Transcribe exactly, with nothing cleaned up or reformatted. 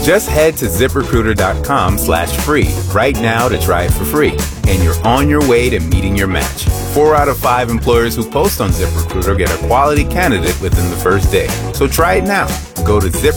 Just head to ZipRecruiter.com slash free right now to try it for free. And you're on your way to meeting your match. Four out of five employers who post on ZipRecruiter get a quality candidate within the first day. So try it now. Go to Zip